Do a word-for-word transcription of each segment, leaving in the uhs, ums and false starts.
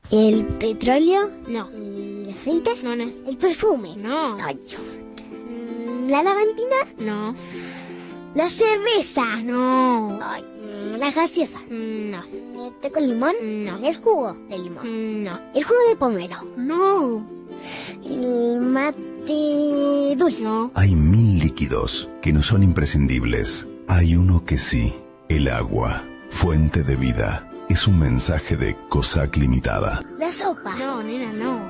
¿El petróleo? No. ¿El aceite? No, no es. ¿El perfume? No. Ay, ¿la lavandina? No. ¿La cerveza? No. Ay, ¿la gaseosa? No. ¿El té con limón? No. ¿El jugo de limón? No. ¿El jugo de pomelo? No. ¿El mate dulce? No. Hay mil líquidos que no son imprescindibles. Hay uno que sí, el agua, fuente de vida. Es un mensaje de COSAC Limitada. ¿La sopa? No, nena, no.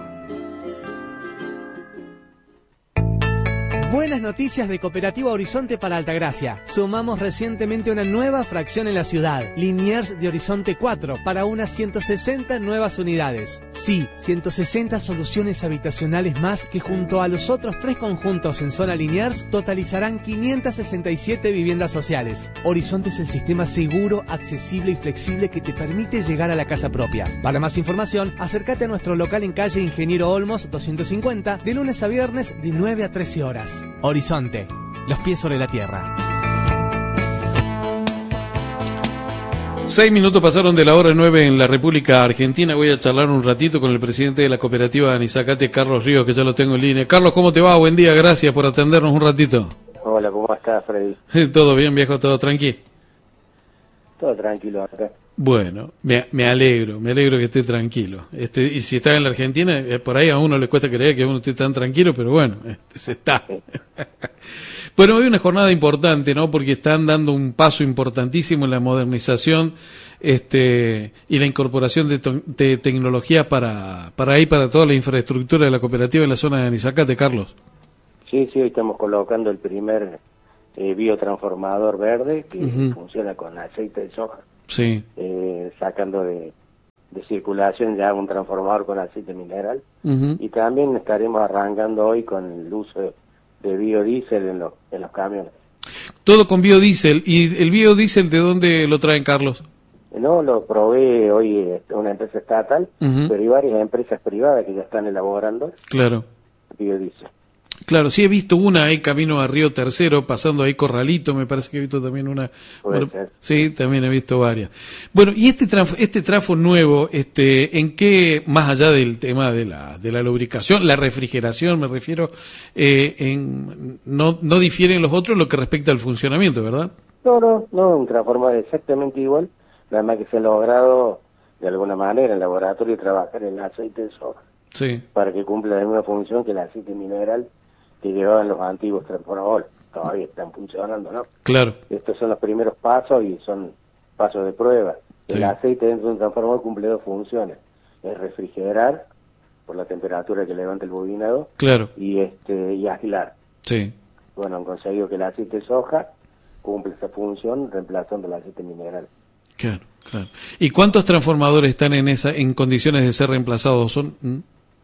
Buenas noticias de Cooperativa Horizonte para Altagracia. Sumamos recientemente una nueva fracción en la ciudad, Liniers de Horizonte cuatro, para unas ciento sesenta nuevas unidades. Sí, ciento sesenta soluciones habitacionales más que junto a los otros tres conjuntos en zona Liniers totalizarán quinientas sesenta y siete viviendas sociales. Horizonte es el sistema seguro, accesible y flexible que te permite llegar a la casa propia. Para más información, acércate a nuestro local en calle Ingeniero Olmos doscientos cincuenta, de lunes a viernes de nueve a trece horas. Horizonte, los pies sobre la tierra. Seis minutos pasaron de la hora nueve en la República Argentina. Voy a charlar un ratito con el presidente de la cooperativa Anizacate, Carlos Ríos, que ya lo tengo en línea. Carlos, ¿cómo te va? Buen día, gracias por atendernos un ratito. Hola, ¿cómo estás, Freddy? Todo bien, viejo, todo tranquilo. Todo tranquilo acá. Bueno, me, me alegro, me alegro que esté tranquilo. Este, y si está en la Argentina, eh, por ahí a uno le cuesta creer que uno esté tan tranquilo, pero bueno, este, se está. Bueno, hoy una jornada importante, ¿no? Porque están dando un paso importantísimo en la modernización este, y la incorporación de, to- de tecnología para, para ahí, para toda la infraestructura de la cooperativa en la zona de Anizacate, Carlos. Sí, sí, hoy estamos colocando el primer eh, biotransformador verde que uh-huh. funciona con aceite de soja. Sí. Eh, sacando de, de circulación ya un transformador con aceite mineral. Uh-huh. Y también estaremos arrancando hoy con el uso de, de biodiesel en, lo, en los camiones. Todo con biodiesel. ¿Y el biodiesel de dónde lo traen, Carlos? No, lo provee hoy este, una empresa estatal, uh-huh. pero hay varias empresas privadas que ya están elaborando claro. biodiesel. Claro, sí he visto una ahí camino a Río Tercero, pasando ahí Corralito, me parece que he visto también una. Bueno, sí, también he visto varias. Bueno, y este trafo, este trafo nuevo, este, ¿en qué, más allá del tema de la de la lubricación, la refrigeración, me refiero, eh, en no no difieren los otros lo que respecta al funcionamiento, ¿verdad? No, no, no, un transformador exactamente igual, nada más que se ha logrado de alguna manera en el laboratorio trabajar el aceite de soja. Sí. Para que cumpla la misma función que el aceite mineral que llevaban los antiguos transformadores. Todavía están funcionando, ¿no? Claro. Estos son los primeros pasos y son pasos de prueba. Sí. El aceite dentro de un transformador cumple dos funciones. Es refrigerar por la temperatura que levanta el bobinado. Claro. Y este y aislar. Sí. Bueno, han conseguido que el aceite de soja cumple esa función reemplazando el aceite mineral. Claro, claro. ¿Y cuántos transformadores están en esa en condiciones de ser reemplazados? ¿Son? ¿Mm?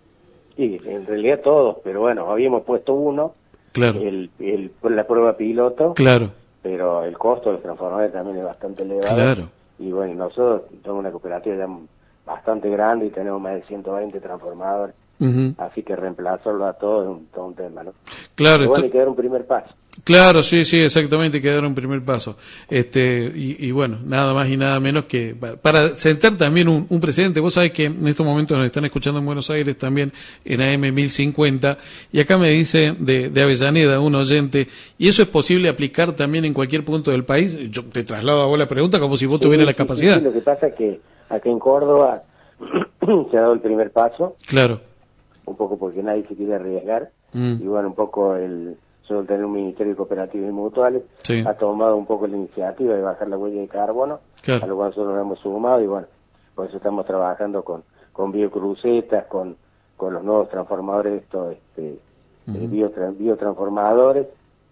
Sí, en realidad todos, pero bueno, habíamos puesto uno, claro. el, el, la prueba piloto, claro. pero el costo de los transformadores también es bastante elevado. Claro. Y bueno, nosotros somos una cooperativa ya bastante grande y tenemos más de ciento veinte transformadores, uh-huh. así que reemplazarlo a todos es un, todo un tema, ¿no? Claro. Pero bueno, esto... hay que dar un primer paso. Claro, sí, sí, exactamente, hay que dar un primer paso. Este, y, y bueno, nada más y nada menos que para sentar también un, un precedente. Vos sabés que en estos momentos nos están escuchando en Buenos Aires también en A M mil cincuenta, y acá me dice de, de Avellaneda un oyente, ¿y eso es posible aplicar también en cualquier punto del país? Yo te traslado a vos la pregunta como si vos sí, tuvieras sí, la capacidad. Sí, sí, lo que pasa es que acá en Córdoba se ha dado el primer paso. Claro. Un poco porque nadie se quiere arriesgar, mm. y bueno, un poco el... solo tener un Ministerio de Cooperativas y Mutuales, sí. ha tomado un poco la iniciativa de bajar la huella de carbono, claro. a lo cual nosotros nos hemos sumado, y bueno, por eso estamos trabajando con, con biocrucetas, con, con los nuevos transformadores, estos este, uh-huh. eh, biotra, biotransformadores,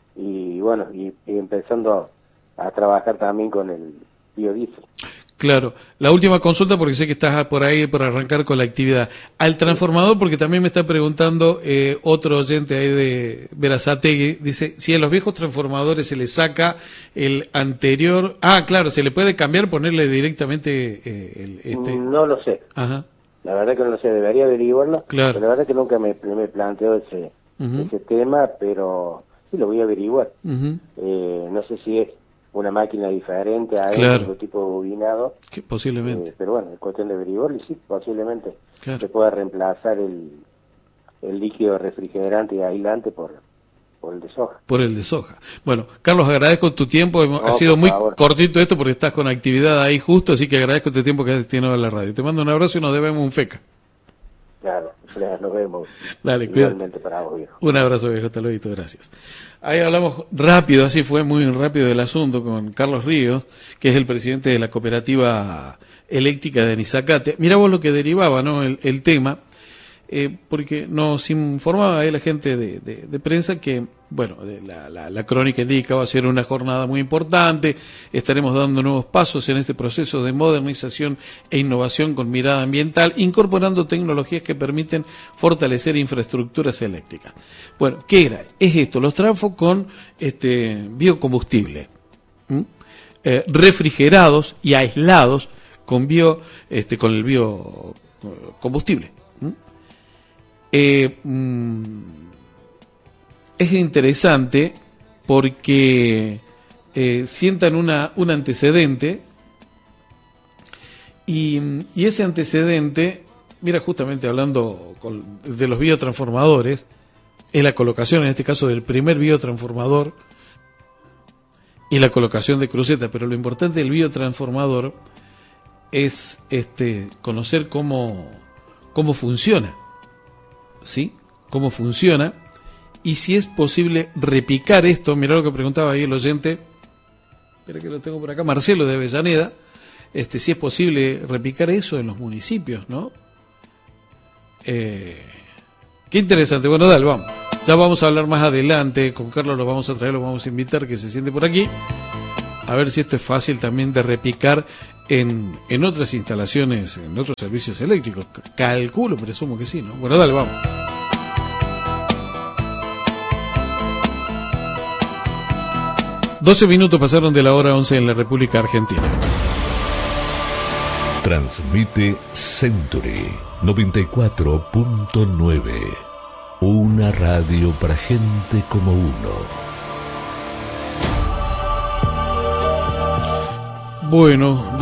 y bueno, y, y empezando a, a trabajar también con el biodiesel. Claro. La última consulta, porque sé que estás por ahí para arrancar con la actividad. Al transformador, porque también me está preguntando eh, otro oyente ahí de Berazategui, dice, si a los viejos transformadores se le saca el anterior... Ah, claro, ¿se le puede cambiar, ponerle directamente eh, el, este...? No lo sé. Ajá. La verdad que no lo sé, debería averiguarlo. Claro. Pero la verdad que nunca me, me planteo ese, uh-huh. ese tema, pero sí lo voy a averiguar. Uh-huh. Eh, no sé si es una máquina diferente a Claro. otro tipo de bobinado. Que posiblemente. Eh, pero bueno, es cuestión de averiguarlo y sí, posiblemente Claro. se pueda reemplazar el, el líquido refrigerante y aislante por, por el de soja. Por el de soja. Bueno, Carlos, agradezco tu tiempo. Hemos- No, ha sido por muy favor. cortito esto porque estás con actividad ahí justo, así que agradezco tu tiempo que has destinado a la radio. Te mando un abrazo y nos debemos un feca. Claro, nos vemos. Dale, cuídate. Igualmente para vos, viejo. Un abrazo, viejo, hasta luego, gracias. Ahí hablamos rápido, así fue muy rápido el asunto con Carlos Ríos, que es el presidente de la cooperativa eléctrica de Anizacate. Mirá vos lo que derivaba, ¿no? El, el tema, eh, porque nos informaba ahí la gente de, de, de prensa que, bueno, de la, la, la crónica indica va a ser una jornada muy importante, estaremos dando nuevos pasos en este proceso de modernización e innovación con mirada ambiental, incorporando tecnologías que permiten fortalecer infraestructuras eléctricas. Bueno, ¿qué era? Es esto, los Transfo con este biocombustible, ¿m? eh, refrigerados y aislados con bio, este, con el biocombustible. Eh, mm, es interesante porque eh, sientan una, un antecedente y, y ese antecedente, mira, justamente hablando con, de los biotransformadores, es la colocación en este caso del primer biotransformador y la colocación de cruceta, pero lo importante del biotransformador es este conocer cómo, cómo funciona, ¿sí? Cómo funciona y si es posible repicar esto. Mirá lo que preguntaba ahí el oyente, espera que lo tengo por acá, Marcelo de Avellaneda, este, si es posible repicar eso en los municipios, ¿no? Eh, qué interesante. Bueno, dale, vamos. Ya vamos a hablar más adelante, con Carlos lo vamos a traer, lo vamos a invitar que se siente por aquí, a ver si esto es fácil también de repicar en, en otras instalaciones, en otros servicios eléctricos. Calculo, presumo que sí, ¿no? Bueno, dale, vamos. doce minutos pasaron de la hora once en la República Argentina. Transmite Century noventa y cuatro punto nueve. Una radio para gente como uno. Bueno,